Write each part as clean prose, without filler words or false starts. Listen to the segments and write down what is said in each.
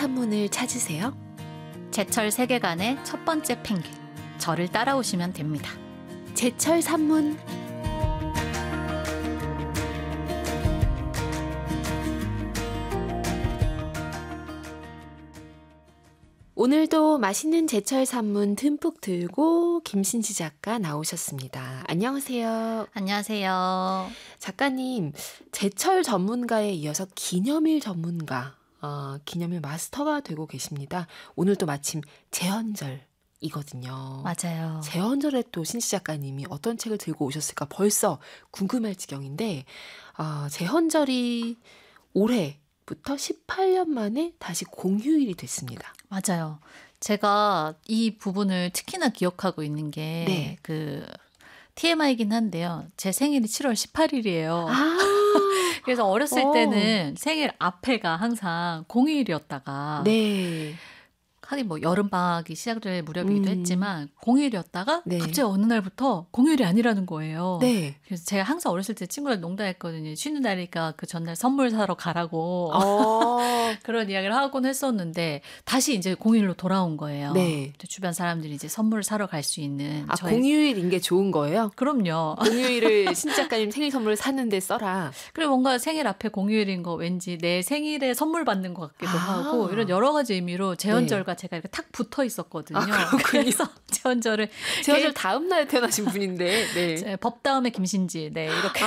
산문을 찾으세요? 제철 세계관의 첫 번째 펭귄, 저를 따라오시면 됩니다. 제철 산문. 오늘도 맛있는 제철 산문 듬뿍 들고 김신지 작가 나오셨습니다. 안녕하세요. 안녕하세요. 작가님, 제철 전문가에 이어서 기념일 전문가, 기념일 마스터가 되고 계십니다. 오늘도 마침 제헌절이거든요. 맞아요. 제헌절에 또 신지 작가님이 어떤 책을 들고 오셨을까 벌써 궁금할 지경인데, 제헌절이 올해부터 18년 만에 다시 공휴일이 됐습니다. 맞아요. 제가 이 부분을 특히나 기억하고 있는 게 네. TMI이긴 한데요. 제 생일이 7월 18일이에요. 그래서 어렸을 때는 생일 앞에가 항상 공휴일이었다가 네. 하긴 뭐 여름방학이 시작될 무렵이기도 했지만 공휴일이었다가 네. 갑자기 어느 날부터 공휴일이 아니라는 거예요. 네. 그래서 제가 항상 어렸을 때 친구들 농담했거든요. 쉬는 날이니까 그 전날 선물 사러 가라고 그런 이야기를 하곤 했었는데 다시 이제 공휴일로 돌아온 거예요. 네. 주변 사람들이 이제 선물을 사러 갈 수 있는 공휴일인 게 좋은 거예요? 그럼요. 공휴일을 신 작가님 생일 선물을 사는데 써라. 그리고 뭔가 생일 앞에 공휴일인 거 왠지 내 생일에 선물 받는 것 같기도 하고 이런 여러 가지 의미로 제헌절과 제가 이렇게 탁 붙어 있었거든요. 그래서 제헌절 다음 날 태어나신 분인데. 네. 법 다음에 김신지. 네, 이렇게.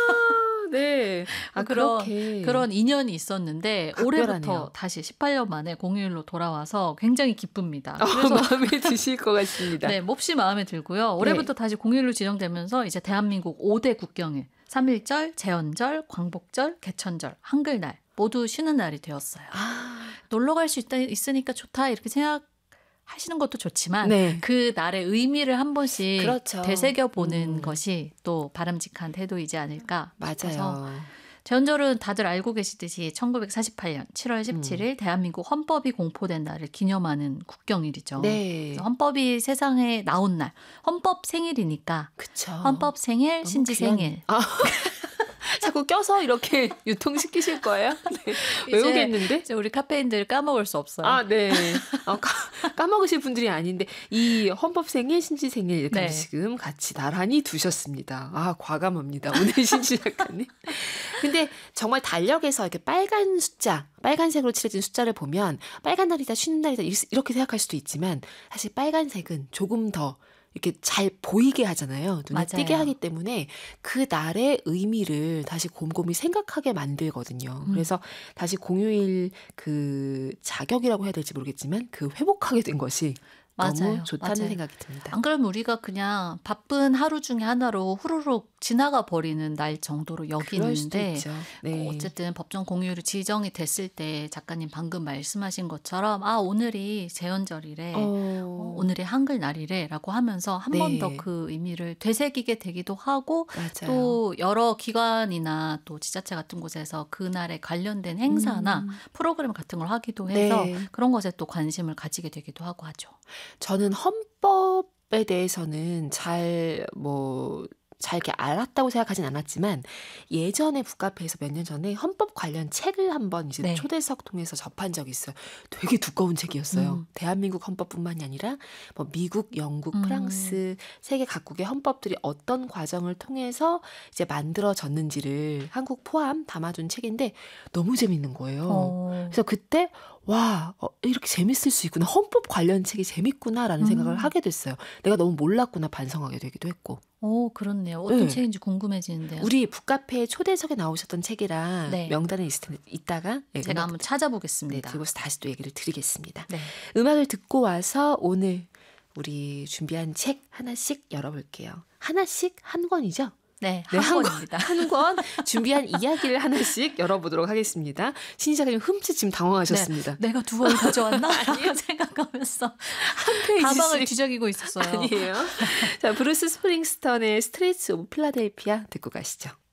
네. 그런 인연이 있었는데 각별하네요. 올해부터 다시 18년 만에 공휴일로 돌아와서 굉장히 기쁩니다. 그래서 마음에 드실 것 같습니다. 네, 몹시 마음에 들고요. 올해부터 다시 공휴일로 지정되면서 이제 대한민국 5대 국경일 3.1절, 제헌절, 광복절, 개천절, 한글날 모두 쉬는 날이 되었어요. 놀러 갈 수 있으니까 좋다 이렇게 생각하시는 것도 좋지만 그 날의 의미를 한 번씩 되새겨보는 것이 또 바람직한 태도이지 않을까 싶어서 맞아요. 제헌절은 다들 알고 계시듯이 1948년 7월 17일 대한민국 헌법이 공포된 날을 기념하는 국경일이죠. 네. 헌법이 세상에 나온 날, 헌법 생일이니까 그쵸. 헌법 생일, 신지 생일. 자꾸 껴서 이렇게 유통시키실 거예요? 네. 외우겠는데? 이제 우리 카페인들 까먹을 수 없어요. 네. 까먹으실 분들이 아닌데 이 헌법 생일, 신지 생일 이렇게 지금 같이 나란히 두셨습니다. 과감합니다. 오늘 신지 작가님. 근데 정말 달력에서 이렇게 빨간색으로 칠해진 숫자를 보면 빨간 날이다, 쉬는 날이다 이렇게 생각할 수도 있지만 사실 빨간색은 조금 더 이렇게 잘 보이게 하잖아요. 눈에 띄게 하기 때문에 그 날의 의미를 다시 곰곰이 생각하게 만들거든요. 그래서 다시 공휴일 그 자격이라고 해야 될지 모르겠지만 그 회복하게 된 것이 너무 좋다는 생각이 듭니다. 안 그러면 우리가 그냥 바쁜 하루 중에 하나로 후루룩 지나가 버리는 날 정도로 여기는데 어쨌든 법정 공휴일이 지정이 됐을 때 작가님 방금 말씀하신 것처럼 오늘이 제헌절이래, 오늘이 한글날이래 라고 하면서 한 번 더 그 의미를 되새기게 되기도 하고 또 여러 기관이나 또 지자체 같은 곳에서 그날에 관련된 행사나 프로그램 같은 걸 하기도 해서 그런 것에 또 관심을 가지게 되기도 하고 하죠. 저는 헌법에 대해서는 잘 이렇게 알았다고 생각하진 않았지만 예전에 북카페에서 몇 년 전에 헌법 관련 책을 한번 이제 초대석 통해서 접한 적이 있어요. 되게 두꺼운 책이었어요. 대한민국 헌법뿐만이 아니라 미국, 영국, 프랑스 세계 각국의 헌법들이 어떤 과정을 통해서 이제 만들어졌는지를 한국 포함 담아둔 책인데 너무 재밌는 거예요. 그래서 그때 이렇게 재밌을 수 있구나. 헌법 관련 책이 재밌구나라는 생각을 하게 됐어요. 내가 너무 몰랐구나 반성하게 되기도 했고. 그렇네요. 어떤 책인지 궁금해지는데요. 우리 북카페 초대석에 나오셨던 책이라 명단에 있다가 제가 한번 찾아보겠습니다. 그리고 다시 또 얘기를 드리겠습니다. 음악을 듣고 와서 오늘 우리 준비한 책 하나씩 열어볼게요. 하나씩 한 권이죠? 네, 한 권입니다. 한 권 준비한 이야기를 하나씩 열어보도록 하겠습니다. 신지 작가님 흠칫 지금 당황하셨습니다. 내가 두 권을 가져왔나? 생각하면서 한 페이지씩 가방을 뒤적이고 있었어요. 아니에요. 자, 브루스 스프링스턴의 스트리트스 오브 필라델피아 듣고 가시죠.